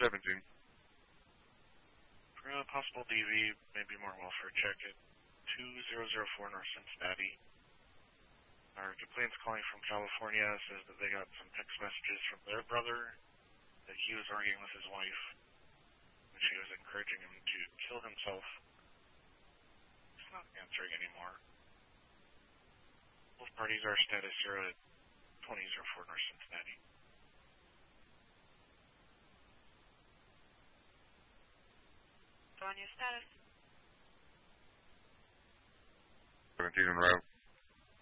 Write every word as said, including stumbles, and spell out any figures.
seventeen. For a possible D V, maybe more welfare check at two zero zero four North Cincinnati. Our complaint's calling from California, says that they got some text messages from their brother that he was arguing with his wife, and she was encouraging him to kill himself. He's not answering anymore. Both parties are status zero at twenty oh four North Cincinnati. On your status. seventeen en route.